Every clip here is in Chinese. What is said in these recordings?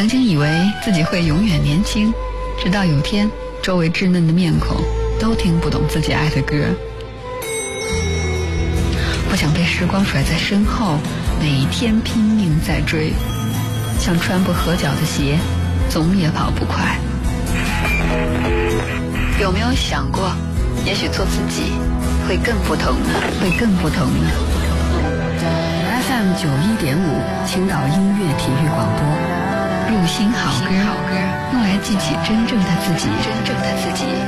曾经以为自己会永远年轻，直到有天周围稚嫩的面孔都听不懂自己爱的歌。不想被时光甩在身后，每天拼命在追，像穿不合脚的鞋，总也跑不快。有没有想过，也许做自己会更不同呢？会更不同呢？ FM 91.5，青岛音乐体育广播， 入心好歌，用来记起真正的自己，真正的自己。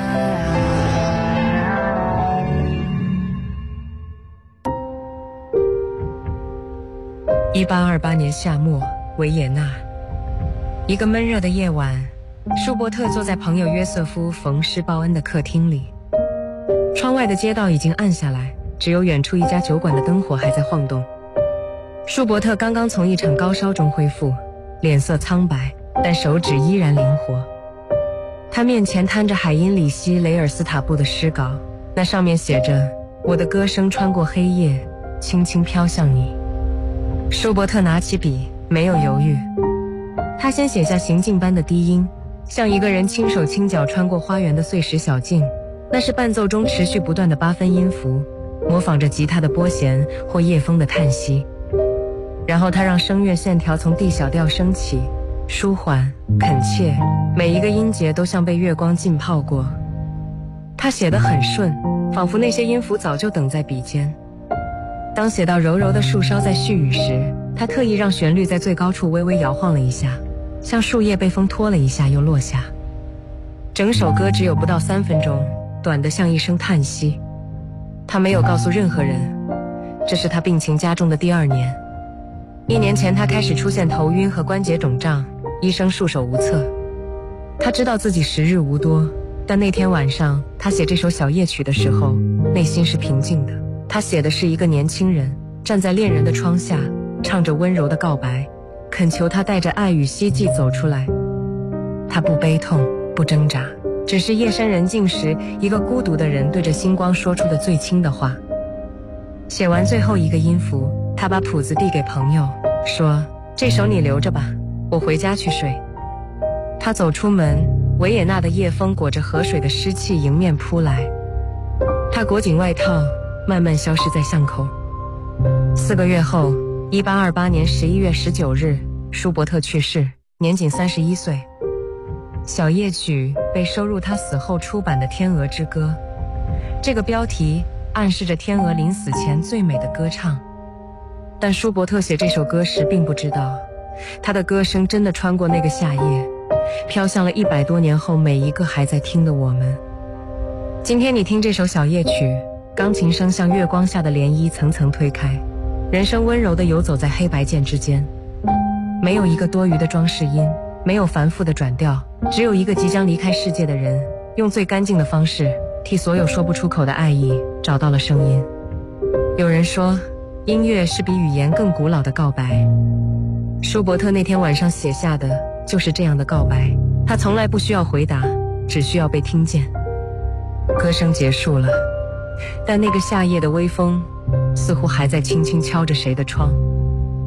1828年夏末，维也纳，一个闷热的夜晚，舒伯特坐在朋友约瑟夫·冯·施鲍恩的客厅里。窗外的街道已经暗下来，只有远处一家酒馆的灯火还在晃动。舒伯特刚刚从一场高烧中恢复，脸色苍白，但手指依然灵活。他面前摊着海因里希·雷尔斯塔布的诗稿，那上面写着：“我的歌声穿过黑夜，轻轻飘向你。”舒伯特拿起笔，没有犹豫。他先写下行进般的低音，像一个人轻手轻脚穿过花园的碎石小径，那是伴奏中持续不断的8分音符，模仿着吉他的拨弦或夜风的叹息。然后他让声乐线条从 D 小调升起，舒缓恳切，每一个音节都像被月光浸泡过。他写得很顺，仿佛那些音符早就等在笔尖。当写到柔柔的树梢在絮语时，他特意让旋律在最高处微微摇晃了一下，像树叶被风拖了一下又落下。整首歌只有不到3分钟，短得像一声叹息。他没有告诉任何人，这是他病情加重的第2年。1年前他开始出现头晕和关节肿胀，医生束手无策。他知道自己时日无多，但那天晚上他写这首小夜曲的时候，内心是平静的。他写的是一个年轻人站在恋人的窗下，唱着温柔的告白，恳求他带着爱与希冀走出来。他不悲痛，不挣扎，只是夜深人静时，一个孤独的人对着星光说出的最轻的话。写完最后一个音符，他把谱子递给朋友，说：“这首你留着吧，我回家去睡。”他走出门，维也纳的夜风裹着河水的湿气迎面扑来。他裹紧外套，慢慢消失在巷口。4个月后，1828年11月19日，舒伯特去世，年仅31岁。小夜曲被收入他死后出版的《天鹅之歌》，这个标题暗示着天鹅临死前最美的歌唱。但舒伯特写这首歌时并不知道，他的歌声真的穿过那个夏夜，飘向了100多年后每一个还在听的我们。今天你听这首小夜曲，钢琴声像月光下的涟漪层层推开，人声温柔地游走在黑白键之间，没有一个多余的装饰音，没有繁复的转调，只有一个即将离开世界的人，用最干净的方式替所有说不出口的爱意找到了声音。有人说，音乐是比语言更古老的告白。舒伯特那天晚上写下的就是这样的告白，他从来不需要回答，只需要被听见。歌声结束了，但那个夏夜的微风似乎还在轻轻敲着谁的窗。